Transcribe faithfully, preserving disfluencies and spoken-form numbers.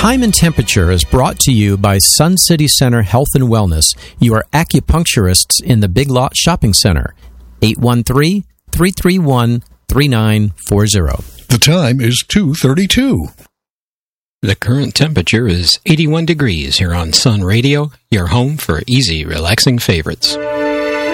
Time and Temperature is brought to you by Sun City Center Health and Wellness, your acupuncturists in the Big Lot Shopping Center. eight one three, three three one, three nine four zero. The time is two thirty-two. The current temperature is eighty-one degrees here on Sun Radio, your home for easy, relaxing favorites.